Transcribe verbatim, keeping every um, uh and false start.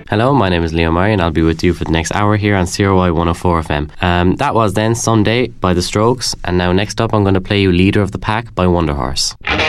Hello, my name is Leo Murray and I'll be with you for the next hour here on C R Y one oh four F M. Um, that was then Someday by The Strokes, and now next up I'm going to play you Leader of the Pack by Wonder Horse.